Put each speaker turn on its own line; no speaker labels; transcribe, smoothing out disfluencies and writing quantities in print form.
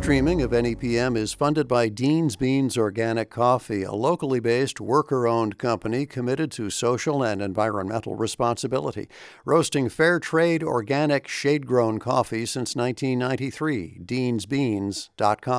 streaming of NEPM is funded by Dean's Beans Organic Coffee, a locally based, worker-owned company committed to social and environmental responsibility, roasting fair trade, organic, shade-grown coffee since 1993. DeansBeans.com.